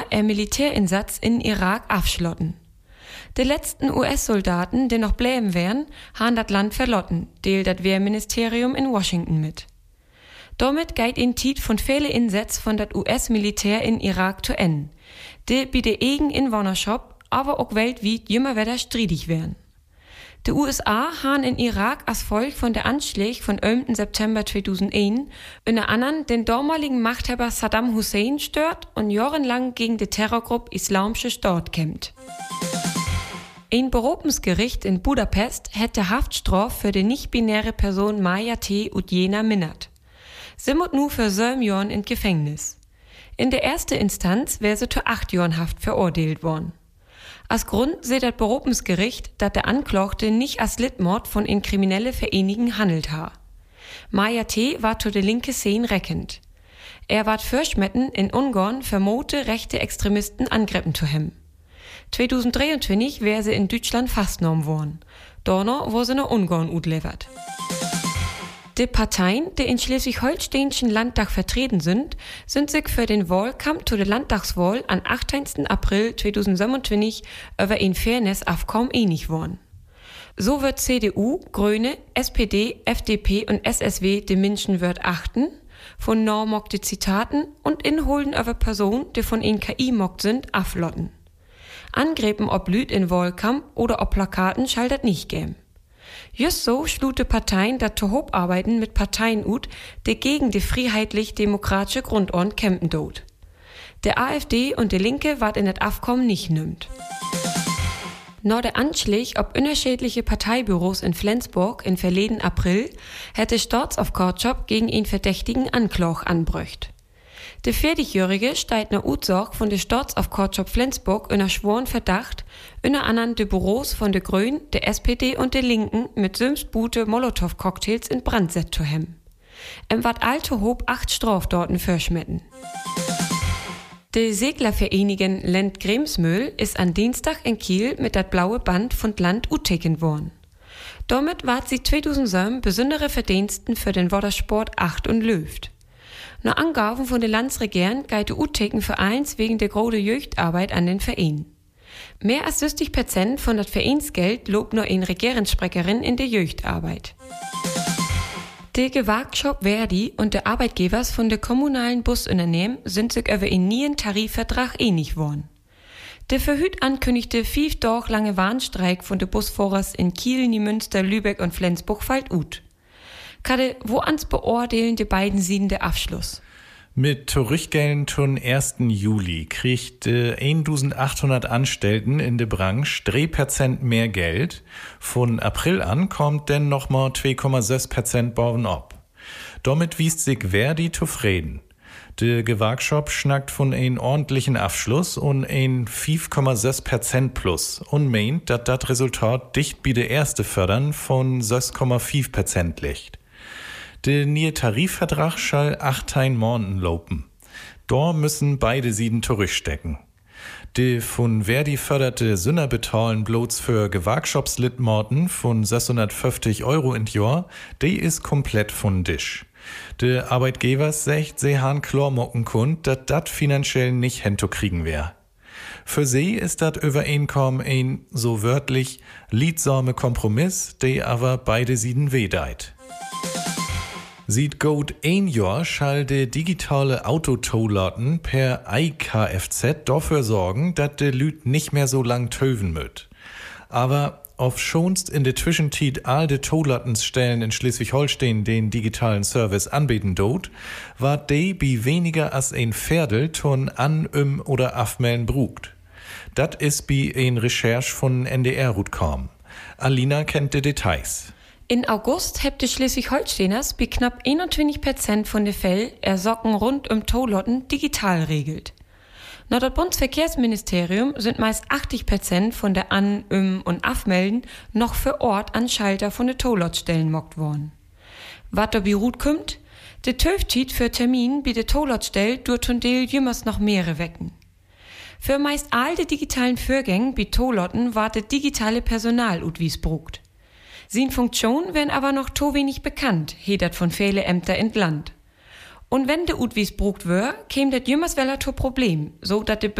USA Militärinsatz in Irak abschlotten. Die letzten US-Soldaten, die noch bleiben wären, haben das Land verlotten, teilt das Wehrministerium in Washington mit. Damit geht ein Tiet von vielen Einsätzen von das US-Militär in Irak zu Ende, die bei der eigenen Inwohnerschaft, aber auch weltweit immer wieder streitig wären. Die USA haben in Irak als Folge von der Anschläge von 11. September 2001 unter anderem den damaligen Machthaber Saddam Hussein stört und jahrelang gegen die Terrorgruppe Islamische Staat kämpft. Ein Berufungsgericht in Budapest hätte Haftstrafe für die nicht-binäre Person Maya T. Udjena mindert. Sie muss nur für 7 Jahren in Gefängnis. In der ersten Instanz wäre sie zu 8 Jahren Haft verurteilt worden. Als Grund sieht das Berufungsgericht, dass der Anklagte nicht als Litmord von in kriminelle Vereinigung handelt hat. Maya T. war zu der linke Szene reckend. Er ward Fürschmetten in Ungarn vermote rechte Extremisten angreifen zu hem. 2023 wäre sie in Deutschland festgenommen worden. Danach wurde sie nach Ungarn utlevert. Die Parteien, die in Schleswig-Holsteinischen Landtag vertreten sind sich für den Wahlkampf zu der Landtagswahl am 18. April 2027 über ein Fairness-Abkommen einig worden. So wird CDU, Grüne, SPD, FDP und SSW die Menschenwürde achten, von normokte Zitaten und Inholden über Personen, die von ihnen KI-mockt sind, aflotten. Angreifen ob Lüd in Wahlkampf oder ob Plakaten schaltet nicht geben. Just so schlute Parteien dat zu Hobarbeiten mit Parteien ut, die gegen die freiheitlich-demokratische Grundordnung kämpfen dort. Der AfD und die Linke ward in das Abkommen nicht nimmt. Nach der Anschlag ob unterschiedliche Parteibüros in Flensburg in verleden April hätte Staatsaufkortschop gegen ihn Verdächtigen Anklage anbrücht. Der 40-Jährige steigt nach Utsach von der Staatsaufkortschop Flensburg unter schworen Verdacht, unter anderem die Büros von der Grünen, der SPD und der Linken mit Bute Molotow-Cocktails in Brand set zu hem. Ward alte Hob 8 Straftaten verschmetten. Die Seglervereinigung Land Gremsmühl ist am Dienstag in Kiel mit dat blaue Band von Land uteken worden. Damit ward sie 2007 besondere Verdiensten für den Watersport 8 und löft. Nach Angaben von der Landesregierung geht die Uteken Vereins wegen der großen Jugendarbeit an den Verein. Mehr als 60% von das Vereinsgeld lobt nur eine Regierungssprecherin in der Jugendarbeit. Der Gewerkschaft Verdi und der Arbeitgebers von der kommunalen Busunternehmen sind sich über einen neuen Tarifvertrag einig worden. Der verhüt ankündigte 5 Tage lange Warnstreik von den Busfahrers in Kiel, Niemünster, Lübeck und Flensburg fällt ut. Kade, wo ans beurteilen die beiden Seiten der Abschluss? Mit Zurückgeld zum 1. Juli kriegt 1800 Anstellten in der Branche 3% mehr Geld. Von April an kommt denn nochmal 2,6% bauen ab. Damit wiest sich Verdi zufrieden. Der Gewerkschaft schnackt von einem ordentlichen Abschluss und ein 5,6% plus und meint, dass das Resultat dicht bei der erste Fördern von 6,5% liegt. Der neue Tarifvertrag soll 18 Monaten laufen. Da müssen beide Seiten zurückstecken. Die von Verdi förderte Sünner bezahlen bloß für Gewerkschaftsliedmorten von 650 € in Jahr, die ist komplett von Tisch. Der Arbeitgeber sagt, sie haben klar mocken kund, dass das finanziell nicht hinzukriegen wär. Für sie ist das Übereinkommen ein, so wörtlich, liedsame Kompromiss, der aber beide Seiten wehdeit. Sieht gut 1 Jahr schall de digitale Autotollaten per iKFZ dafür sorgen, dass de Lüt nicht mehr so lang töven müt. Aber auf schonst in der Zwischenzeit all de Tollatensstellen in Schleswig-Holstein den digitalen Service anbieten dort, war de bi weniger als ein Viertel ton an, oder afmelden brugt. Dat is bi ein Recherche von NDR rutkom. Alina kennt de Details. In August hebt die Schleswig-Holsteiners bei knapp 21% von den Fällen Socken rund Tollotten digital regelt. Nach das Bundesverkehrsministerium sind meist 80% von der An-, und Afmelden noch für Ort an Schalter von den Tollotstellen mockt worden. Was dabei gut kommt, der Töftit für Termin bei der Tollotstelle durch Tondel jümmers noch mehrere wecken. Für meist all die digitalen Vorgänge bei Tollotten war das digitale Personal utwies brugt. Sin Funktion werden aber noch to wenig bekannt, hedert von viele Ämter in Land. Und wenn de utwies brugt wär, käm det jümmers weller to Problem, so dat de